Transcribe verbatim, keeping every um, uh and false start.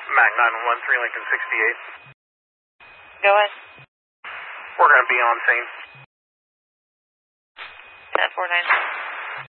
Mac nine one one, three Lincoln sixty-eight. Go ahead. We're going to be on scene. ten four nine.